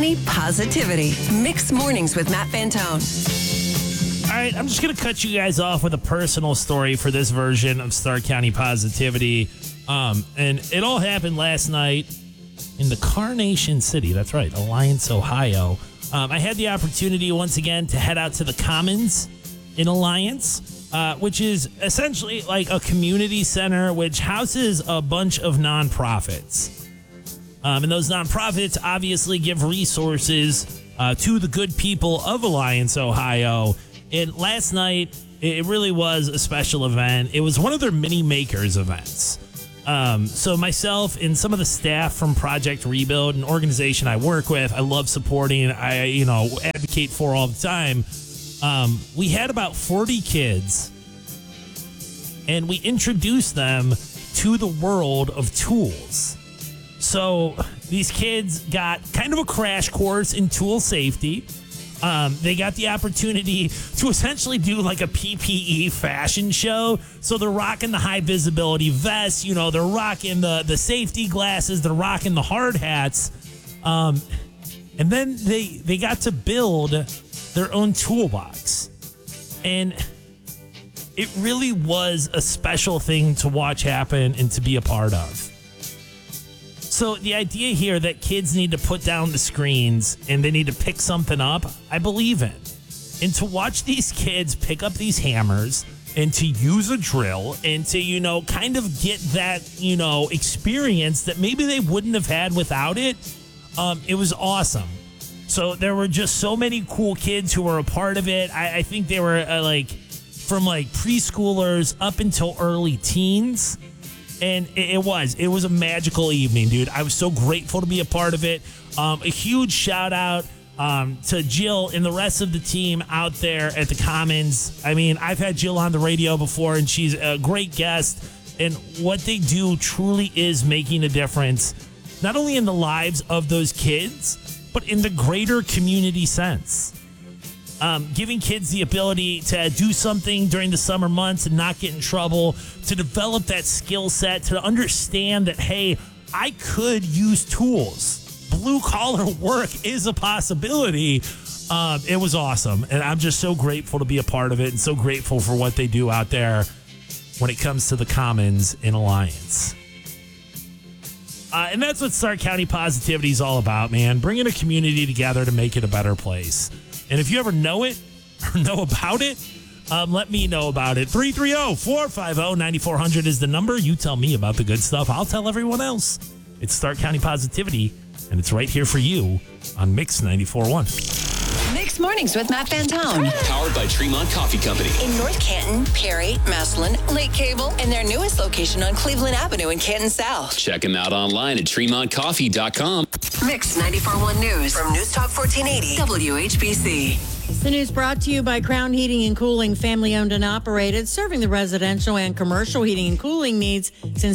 County Positivity. Mixed Mornings with Matt Fantone. All right, I'm just going to cut you guys off with a personal story for this version of Stark County Positivity. And it all happened last night in the Carnation City. That's right, Alliance, Ohio. I had the opportunity once again to head out to the Commons in Alliance, which is essentially like a community center which houses a bunch of nonprofits. And those nonprofits obviously give resources to the good people of Alliance, Ohio. And last night, it really was a special event. It was one of their mini makers events. So myself and some of the staff from Project Rebuild, an organization I work with, I love supporting, I advocate for all the time. We had about 40 kids, and we introduced them to the world of tools. So these kids got kind of a crash course in tool safety. They got the opportunity to essentially do like a PPE fashion show. So they're rocking the high visibility vests, they're rocking the safety glasses, they're rocking the hard hats. And then they got to build their own toolbox. And it really was a special thing to watch happen and to be a part of. So the idea here that kids need to put down the screens and they need to pick something up, I believe in. And to watch these kids pick up these hammers and to use a drill and to, kind of get that, experience that maybe they wouldn't have had without it, it was awesome. So there were just so many cool kids who were a part of it. I think they were from preschoolers up until early teens. And it was a magical evening, dude. I was so grateful to be a part of it. A huge shout out to Jill and the rest of the team out there at the Commons. I mean, I've had Jill on the radio before, and she's a great guest. And what they do truly is making a difference, not only in the lives of those kids, but in the greater community sense. Giving kids the ability to do something during the summer months and not get in trouble, to develop that skill set, to understand that, hey, I could use tools. Blue collar work is a possibility. It was awesome. And I'm just so grateful to be a part of it and so grateful for what they do out there when it comes to the Commons in Alliance. And that's what Stark County Positivity is all about, man. Bringing a community together to make it a better place. And if you ever know it or know about it, let me know about it. 330-450-9400 is the number. You tell me about the good stuff. I'll tell everyone else. It's Stark County Positivity, and it's right here for you on Mix 94.1. Mixed Mornings with Matt Fantone. Powered by Tremont Coffee Company. In North Canton, Perry, Massillon, Lake Cable, and their newest location on Cleveland Avenue in Canton South. Check them out online at TremontCoffee.com. Mix 94.1 News from News Talk 1480 WHBC. The news brought to you by Crown Heating and Cooling, family-owned and operated, serving the residential and commercial heating and cooling needs since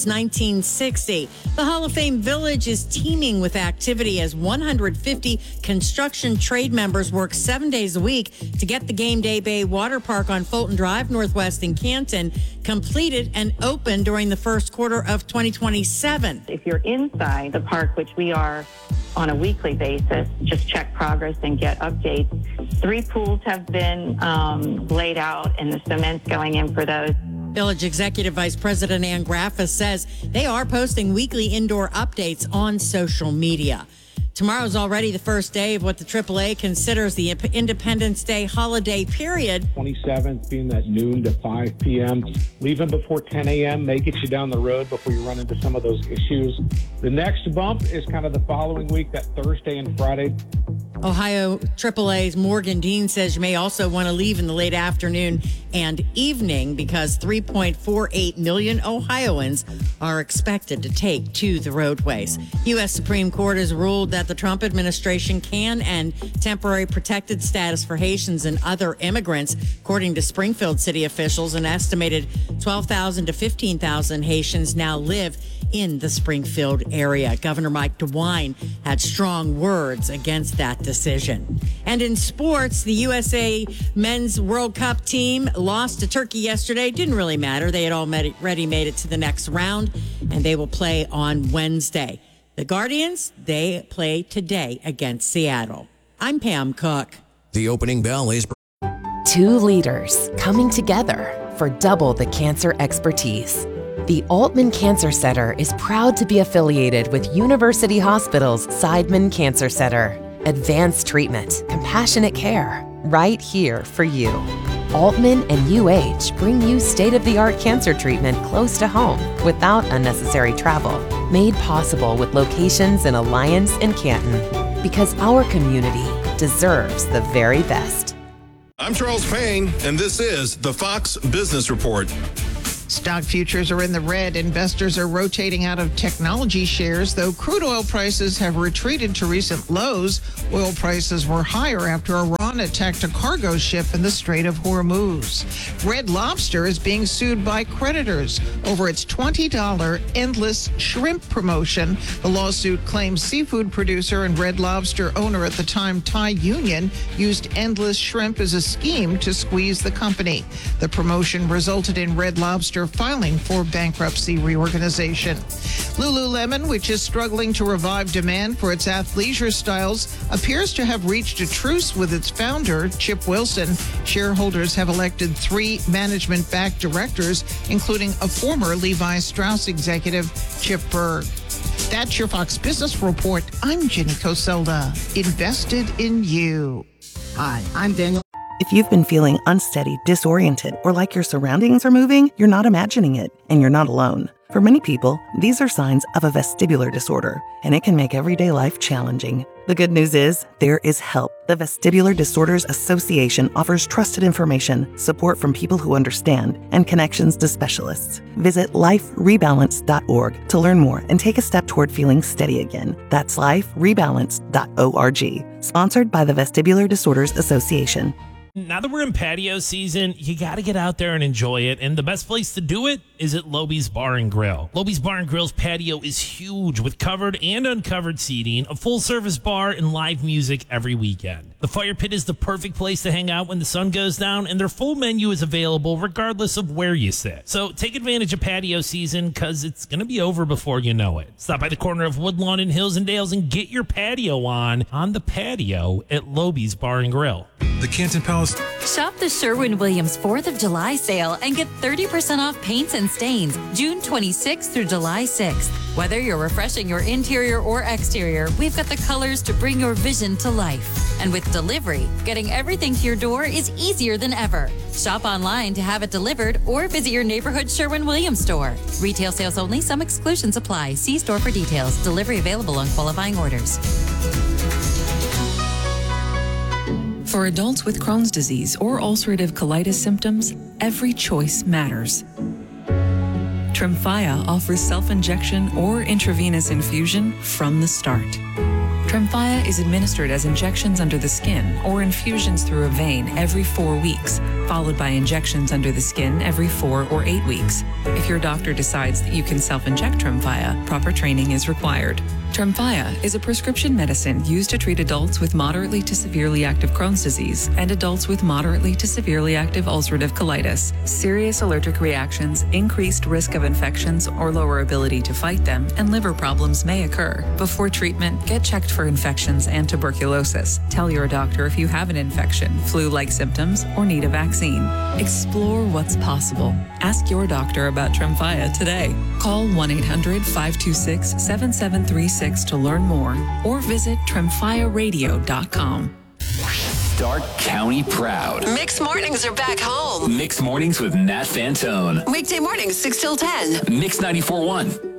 1960. The Hall of Fame Village is teeming with activity as 150 construction trade members work 7 days a week to get the Game Day Bay Water Park on Fulton Drive, Northwest in Canton, completed and open during the first quarter of 2027. If you're inside the park, which we are on a weekly basis, just check progress and get updates. 3 pools have been laid out and the cement's going in for those. Village Executive Vice President Ann Graffa says they are posting weekly indoor updates on social media. Tomorrow's already the first day of what the AAA considers the Independence Day holiday period. 27th being that noon to 5 p.m. Leaving before 10 a.m. may get you down the road before you run into some of those issues. The next bump is kind of the following week, that Thursday and Friday. Ohio AAA's Morgan Dean says you may also want to leave in the late afternoon and evening because 3.48 million Ohioans are expected to take to the roadways. U.S. Supreme Court has ruled that the Trump administration can end temporary protected status for Haitians and other immigrants. According to Springfield city officials, an estimated 12,000 to 15,000 Haitians now live in the Springfield area. Governor Mike DeWine had strong words against that decision. And in sports, the USA Men's World Cup team lost to Turkey yesterday. Didn't really matter. They had already made it to the next round, and they will play on Wednesday. The Guardians, they play today against Seattle. I'm Pam Cook. The opening bell is... Two leaders coming together for double the cancer expertise. The Altman Cancer Center is proud to be affiliated with University Hospital's Seidman Cancer Center. Advanced treatment, compassionate care, right here for you. Altman and UH bring you state-of-the-art cancer treatment close to home without unnecessary travel. Made possible with locations in Alliance and Canton. Because our community deserves the very best. I'm Charles Payne, and this is the Fox Business Report. Stock futures are in the red. Investors are rotating out of technology shares, though crude oil prices have retreated to recent lows. Oil prices were higher after Iran attacked a cargo ship in the Strait of Hormuz. Red Lobster is being sued by creditors over its $20 endless shrimp promotion. The lawsuit claims seafood producer and Red Lobster owner at the time, Thai Union, used endless shrimp as a scheme to squeeze the company. The promotion resulted in Red Lobster filing for bankruptcy reorganization. Lululemon, which is struggling to revive demand for its athleisure styles, appears to have reached a truce with its founder, Chip Wilson. Shareholders have elected 3 management-backed directors, including a former Levi Strauss executive, Chip Bergh. That's your Fox Business Report. I'm Jenny Coselda. Invested in you. Hi, I'm Daniel. If you've been feeling unsteady, disoriented, or like your surroundings are moving, you're not imagining it, and you're not alone. For many people, these are signs of a vestibular disorder, and it can make everyday life challenging. The good news is, there is help. The Vestibular Disorders Association offers trusted information, support from people who understand, and connections to specialists. Visit liferebalance.org to learn more and take a step toward feeling steady again. That's liferebalance.org. Sponsored by the Vestibular Disorders Association. Now that we're in patio season, you got to get out there and enjoy it. And the best place to do it is at Loby's Bar and Grill. Loby's Bar and Grill's patio is huge with covered and uncovered seating, a full-service bar, and live music every weekend. The fire pit is the perfect place to hang out when the sun goes down, and their full menu is available regardless of where you sit. So take advantage of patio season because it's going to be over before you know it. Stop by the corner of Woodlawn and Hills and Dales and get your patio on the patio at Loby's Bar and Grill. The Canton Palace. Shop the Sherwin-Williams 4th of July sale and get 30% off paints and stains June 26th through July 6th. Whether you're refreshing your interior or exterior, we've got the colors to bring your vision to life. And with delivery, getting everything to your door is easier than ever. Shop online to have it delivered or visit your neighborhood Sherwin-Williams store. Retail sales only. Some exclusions apply. See store for details. Delivery available on qualifying orders. For adults with Crohn's disease or ulcerative colitis symptoms, every choice matters. Tremfya offers self-injection or intravenous infusion from the start. Tremfya is administered as injections under the skin or infusions through a vein every 4 weeks, followed by injections under the skin every 4 or 8 weeks. If your doctor decides that you can self-inject Tremfya, proper training is required. Tremfya is a prescription medicine used to treat adults with moderately to severely active Crohn's disease and adults with moderately to severely active ulcerative colitis. Serious allergic reactions, increased risk of infections or lower ability to fight them, and liver problems may occur. Before treatment, get checked for infections and tuberculosis. Tell your doctor if you have an infection, flu-like symptoms, or need a vaccine. Explore what's possible. Ask your doctor about Tremfya today. Call 1-800-526-7736 to learn more or visit tremfyaradio.com. Stark County proud. Mixed mornings are back home. Mixed mornings with Nat Fantone. Weekday mornings, 6 till 10. Mix 94.1.